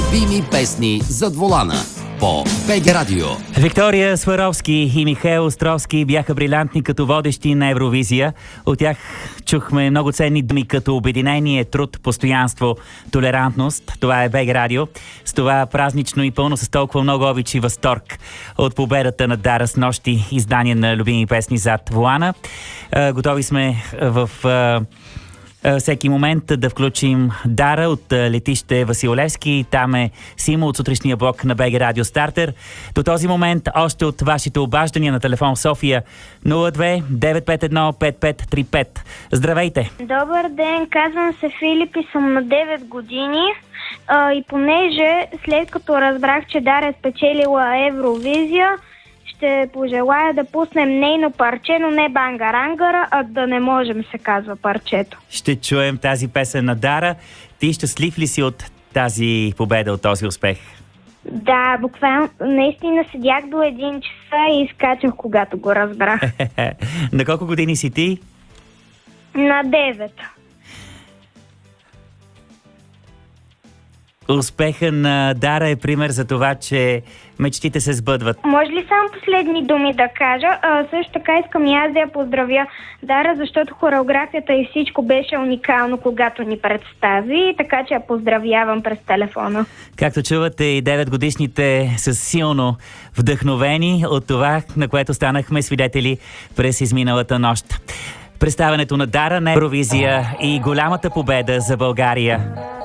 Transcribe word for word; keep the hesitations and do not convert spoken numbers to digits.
Любими песни зад волана по БГ Радио. Виктория Сваровски и Михаил Островски бяха брилянтни като водещи на Евровизия. От тях чухме много ценни думи като обединение, труд, постоянство, толерантност. Това е БГ Радио. С това празнично и пълно с толкова много обич и възторг от победата на Дара с нощи, издание на любими песни зад волана. Готови сме в всеки момент да включим Дара от летище Васил Левски. Там е Симо от сутрешния блок на БГ Радио Стартер. До този момент още от вашите обаждания на телефон в София нула две девет пет едно пет пет три пет. Здравейте! Добър ден, казвам се Филип и съм на девет години. А, и понеже след като разбрах, че Дара е спечелила Евровизия, ще пожелая да пуснем нейно парче, но не Бангарангара, а Да не можем се казва парчето. Ще чуем тази песен на Дара. Ти щастлив ли си от тази победа, от този успех? Да, буквално наистина седях до един часа и изкачах, когато го разбрах. На колко години си ти? На девет. Успеха на Дара е пример за това, че мечтите се сбъдват. Може ли само последни думи да кажа? А, също така искам и аз да я поздравя Дара, защото хореографията и всичко беше уникално, когато ни представи, така че я поздравявам през телефона. Както чувате, и девет годишните са силно вдъхновени от това, на което станахме свидетели през изминалата нощ. Представянето на Дара на Евровизия и голямата победа за България.